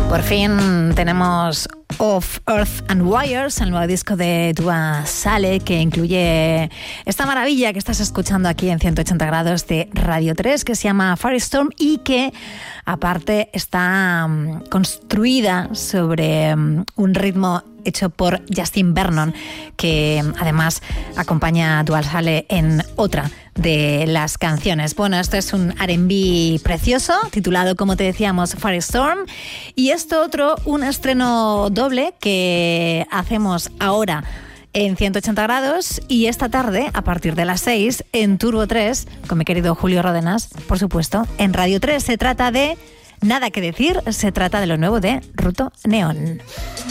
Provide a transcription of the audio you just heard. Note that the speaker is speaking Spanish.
Por fin tenemos Of Earth and Wires, el nuevo disco de Dua Saleh, que incluye esta maravilla que estás escuchando aquí en 180 grados de Radio 3, que se llama Firestorm y que aparte está construida sobre un ritmo hecho por Justin Vernon, que además acompaña a Dua Saleh en otra de las canciones. Bueno, esto es un R&B precioso, titulado, como te decíamos, Firestorm, y esto otro, un estreno doble que hacemos ahora en 180 grados y esta tarde, a partir de las 6, en Turbo 3, con mi querido Julio Ródenas, por supuesto, en Radio 3. Se trata de Nada que decir, se trata de lo nuevo de Ruto Neón.